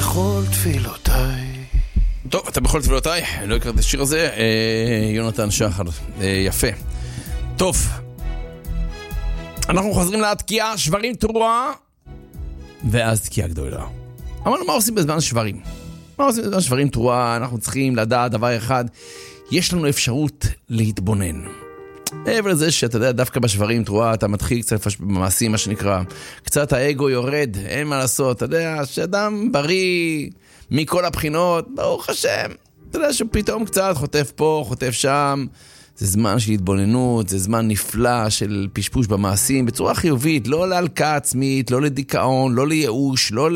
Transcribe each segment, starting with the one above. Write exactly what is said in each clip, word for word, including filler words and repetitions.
בכל תפילותיי. טוב, אתה בכל תפילותיי, אני לא אקרא את השיר הזה, אה, יונתן שחר, אה, יפה. טוב, אנחנו חוזרים להתקיעה, שברים תרועה, ואז תקיעה גדולה. אמרנו, מה עושים בזמן שברים? מה עושים בזמן שברים תרועה? אנחנו צריכים לדעת דבר אחד, יש לנו אפשרות להתבונן. מעבר לזה שאתה יודע, דווקא בשברים תרועה, אתה מתחיל קצת במעשים, מה שנקרא, קצת האגו יורד, אין מה לעשות, אתה יודע, שאדם בריא מכל הבחינות, ברוך השם, אתה יודע שפתאום קצת חוטף פה, חוטף שם, זה זמן של התבוננות, זה זמן נפלא של פשפוש במעשים, בצורה חיובית, לא להלקה עצמית, לא לדיכאון, לא לייאוש, לא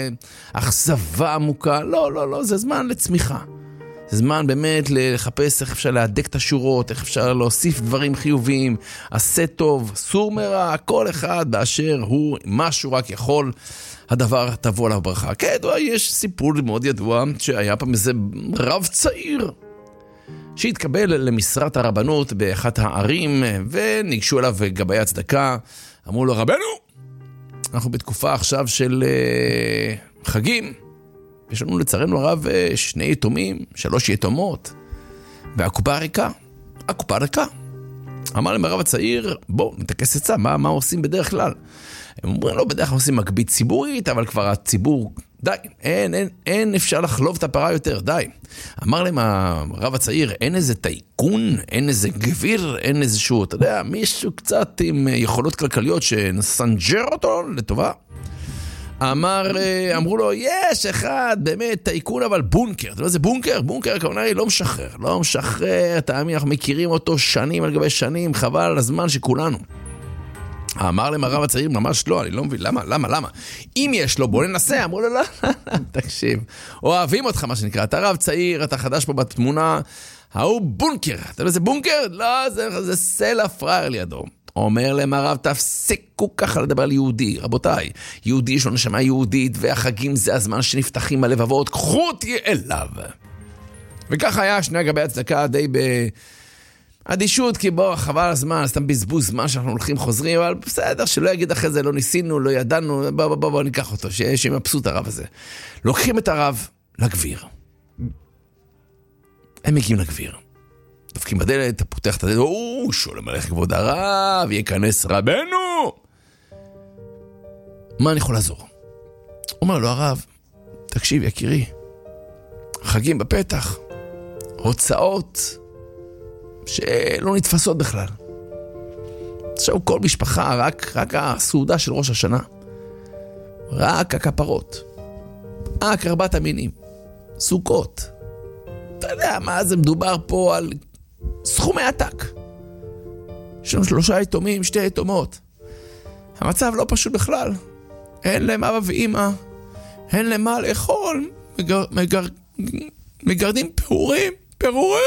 לאכזבה עמוקה, לא, לא, לא, זה זמן לצמיחה. זה זמן באמת לחפש איך אפשר להדק את השורות, איך אפשר להוסיף דברים חיוביים, עשה טוב, סור מרע, כל אחד באשר הוא, משהו רק יכול, הדבר תבוא עליו ברכה. כידוע, יש סיפור מאוד ידוע שהיה פעם איזה רב צעיר, שהתקבל למשרת הרבנות באחת הערים, וניגשו אליו גבאי הצדקה, אמרו לו, רבנו, אנחנו בתקופה עכשיו של uh, חגים, יש לנו לצערנו הרב שני יתומים, שלוש יתומות, והקופה ריקה, הקופה ריקה. אמר להם הרב הצעיר, בוא, נתקס עצה, מה, מה עושים בדרך כלל? הם אומרים לו, בדרך כלל עושים מקבית ציבורית, אבל כבר הציבור, די, אין, אין, אין אפשר לחלוב את הפרה יותר, די. אמר להם הרב הצעיר, אין איזה טייקון, אין איזה גביר, אין איזשהו, אתה יודע, מישהו קצת עם יכולות כלכליות שנסנג'ר אותו לטובה. אמר, אמרו לו, יש אחד, באמת, טייקון, אבל בונקר. אתה יודע, זה בונקר? בונקר, הכוונה היא לא משחרר. לא משחרר, תאמין, אנחנו מכירים אותו שנים על גבי שנים, חבל על הזמן שכולנו. אמר להם הרב הצעיר, ממש לא, אני לא מבין, למה, למה, למה? אם יש לו, בוא ננסה. אמרו לו, לא, לא, תקשיב. אוהבים אותך, מה שנקרא. אתה רב צעיר, אתה חדש פה בתמונה, ההוא בונקר. אתה יודע, זה בונקר? לא, זה, זה סלע פרייר לידו. אומר להם הרב, תפסיקו ככה לדבר על יהודי, רבותיי, יהודי יש לו נשמה יהודית, והחגים זה הזמן שנפתחים הלבבות, קחו אותי אליו. וככה היה שני גבי הצדקה די באדישות, כי בוא, חבל הזמן, סתם בזבוז זמן שאנחנו הולכים חוזרים, אבל בסדר, שלא יגיד אחרי זה, לא ניסינו, לא ידענו, בוא בוא בוא, בוא ניקח אותו, שיש מבסוט הרב הזה. לוקחים את הרב לגביר. הם מגיעים לגביר. דופקים בדלת, אתה פותח את הדלת, או, שולם עליך כבוד הרב, יכנס רבנו. מה אני יכול לעזור? אומר לו הרב, תקשיב יקירי, חגים בפתח, הוצאות שלא נתפסות בכלל. עכשיו כל משפחה, רק, רק הסעודה של ראש השנה, רק הכפרות, רק ארבעת המינים, סוכות. אתה יודע מה זה מדובר פה על סכומי עתק. יש לנו שלושה יתומים, שתי יתומות. המצב לא פשוט בכלל. אין להם אבא ואמא, אין להם מה לאכול, מגר, מגר, מגרדים פירורים, פירורים!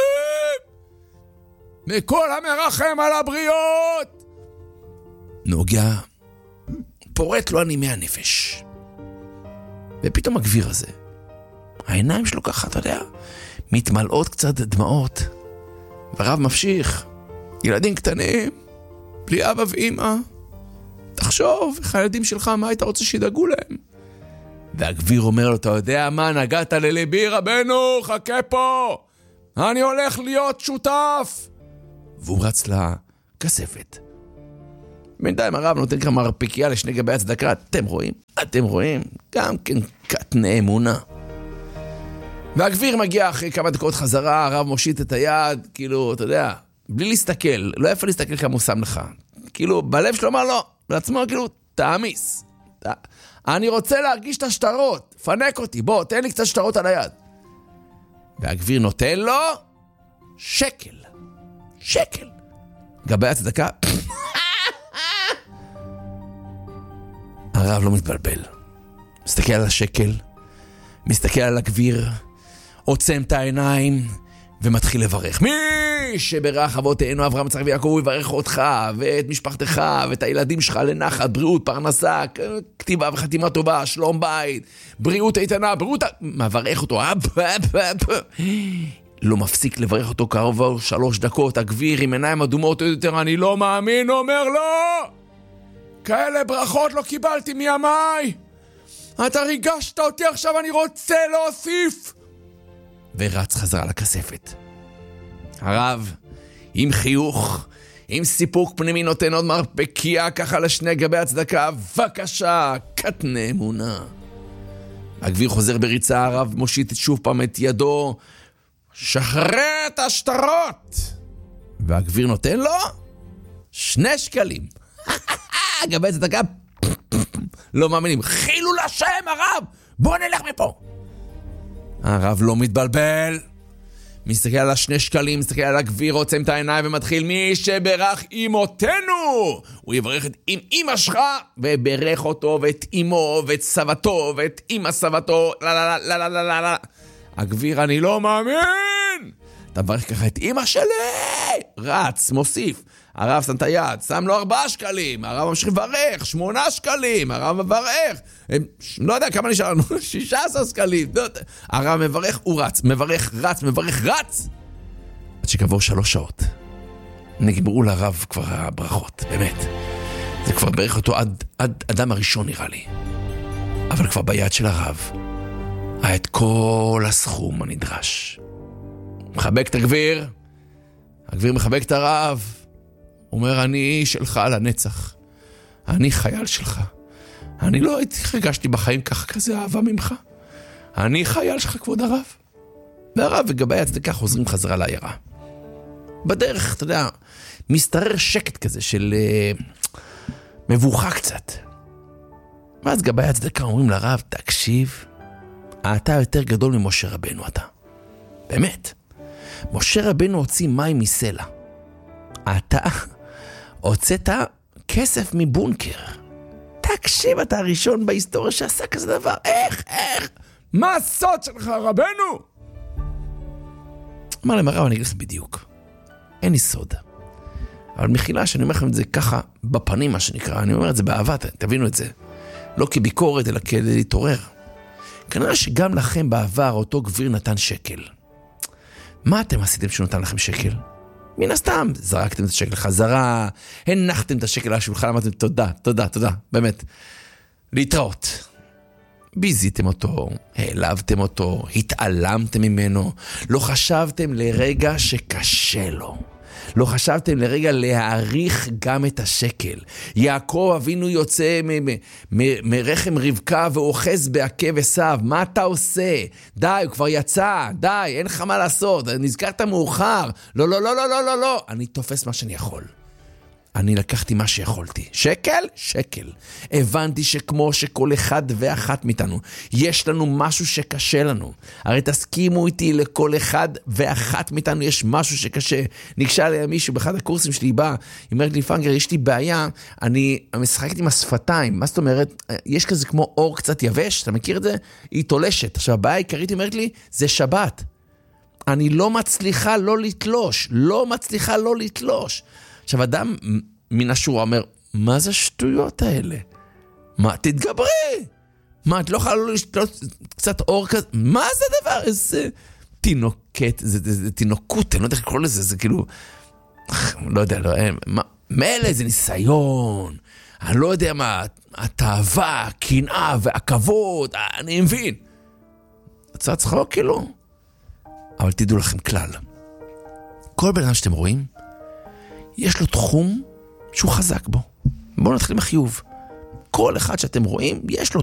מכל המרחם על הבריות! נוגע, פורט לו הנימי הנפש. ופתאום הגביר הזה, העיניים שלו ככה, אתה יודע, מתמלאות קצת דמעות. ורב ממשיך, ילדים קטנים, בלי אבא ואמא, תחשוב, איך הילדים שלך, מה היית רוצה שידאגו להם? והגביר אומר לו, אתה יודע מה, נגעת לליבי רבנו, חכה פה, אני הולך להיות שותף. והוא רץ לכספת. בינתיים הרב נותן כמה מרפיקיה לשני גבי הצדקה, אתם רואים? אתם רואים? גם כן קטני אמונה. והגביר מגיע אחרי כמה דקות חזרה, הרב מושיט את היד, כאילו, אתה יודע, בלי להסתכל, לא יפה להסתכל כמה הוא שם לך. כאילו, בלב שלו אמר לו, לעצמו, כאילו, תעמיס. ת... אני רוצה להרגיש את השטרות, פנק אותי, בוא, תן לי קצת שטרות על היד. והגביר נותן לו שקל. שקל. גבי הצדקה. הרב לא מתבלבל. מסתכל על השקל, מסתכל על הגביר, עוצם את העיניים ומתחיל לברך. מי שברך אבותינו אברהם יצחק ויעקב הוא יברך אותך ואת משפחתך ואת הילדים שלך לנחת, בריאות, פרנסה, כתיבה וחתימה טובה, שלום בית, בריאות איתנה, בריאות... מברך אותו, לא מפסיק לברך אותו קרוב שלוש דקות. הגביר עם עיניים אדומות יותר, אני לא מאמין, אומר לו, כאלה ברכות לא קיבלתי מימיי. אתה ריגשת אותי, עכשיו אני רוצה להוסיף. ורץ חזרה לכספת. הרב, עם חיוך, עם סיפוק פנימי, נותן עוד מרפקייה ככה לשני גבי הצדקה. בבקשה, קטנה אמונה. הגביר חוזר בריצה, הרב מושיט שוב פעם את ידו. שחרר את השטרות. והגביר נותן לו שני שקלים. גבי הצדקה, לא מאמינים. חילול השם, הרב, בוא נלך מפה. הרב לא מתבלבל. מסתכל על השני שקלים, מסתכל על הגביר, עוצם את העיניים ומתחיל, מי שברך אמותינו, הוא יברך את עם אמא שלך, וברך אותו ואת אמו ואת סבתו ואת אמא סבתו. לא, לא, לא, לא, לא, לא, לא. הגביר, אני לא מאמין. אתה מברך ככה את אמא שלי. רץ, מוסיף. הרב שם את היד, שם לו ארבעה שקלים, הרב ממשיך לברך, שמונה שקלים, הרב מברך, לא יודע כמה נשאר לנו, שישה עשר שקלים, הרב מברך, הוא רץ, מברך, רץ, מברך, רץ, עד שכעבור שלוש שעות, נגמרו לרב כבר הברכות, באמת, זה כבר ברך אותו עד, עד אדם הראשון נראה לי, אבל כבר ביד של הרב, היה את כל הסכום הנדרש, מחבק את הגביר, הגביר מחבק את הרב, אומר, אני שלך על הנצח. אני חייל שלך. אני לא הרגשתי בחיים ככה כזה אהבה ממך. אני חייל שלך, כבוד הרב. והרב וגבי הצדקה חוזרים חזרה לעיירה. בדרך, אתה יודע, מסתרר שקט כזה של uh, מבוכה קצת. ואז גבי הצדקה אומרים לרב, תקשיב, אתה יותר גדול ממשה רבנו אתה. באמת. משה רבנו הוציא מים מסלע. אתה הוצאת כסף מבונקר. תקשיב, אתה הראשון בהיסטוריה שעשה כזה דבר. איך, איך? מה הסוד שלך, רבנו? אמר להם, הרב, אני אגיד לך בדיוק. אין לי סוד. אבל מחילה שאני אומר לכם את זה ככה בפנים, מה שנקרא. אני אומר את זה באהבה, תבינו את זה. לא כביקורת, אלא כדי להתעורר. כנראה שגם לכם בעבר אותו גביר נתן שקל. מה אתם עשיתם שהוא נתן לכם שקל? מן הסתם, זרקתם את השקל חזרה, הנחתם את השקל על השולחן, אמרתם תודה, תודה, תודה, באמת. להתראות. ביזיתם אותו, העלבתם אותו, התעלמתם ממנו, לא חשבתם לרגע שקשה לו. לא חשבתם לרגע להעריך גם את השקל. יעקב אבינו יוצא מ- מ- מ- מרחם רבקה ואוחז בעקב עשיו. מה אתה עושה? די, הוא כבר יצא. די, אין לך מה לעשות. נזכרת מאוחר. לא, לא, לא, לא, לא, לא, לא. אני תופס מה שאני יכול. אני לקחתי מה שיכולתי. שקל? שקל. הבנתי שכמו שכל אחד ואחת מאיתנו, יש לנו משהו שקשה לנו. הרי תסכימו איתי, לכל אחד ואחת מאיתנו יש משהו שקשה. ניגשה עליה מישהו באחד הקורסים שלי, בא, היא אומרת לי, פנגר, יש לי בעיה, אני משחקת עם השפתיים. מה זאת אומרת? יש כזה כמו אור קצת יבש, אתה מכיר את זה? היא תולשת. עכשיו, הבעיה העיקרית, היא אומרת לי, זה שבת. אני לא מצליחה לא לתלוש. לא מצליחה לא לתלוש. עכשיו, אדם מן השורה אומר, מה זה השטויות האלה? מה, תתגברי! מה, את לא יכולה לא לשתות קצת אור כזה? מה זה דבר? איזה תינוקת, זה, זה, זה תינוקות, אני לא יודע איך לקרוא לזה, זה כאילו, לא יודע, לא, מה, מלא, זה ניסיון, אני לא יודע מה, התאווה, הקנאה והכבוד, אני מבין. הצעה צחוק כאילו, אבל תדעו לכם כלל, כל בן אדם שאתם רואים, יש לו תחום שהוא חזק בו. בואו נתחיל עם החיוב. כל אחד שאתם רואים, יש לו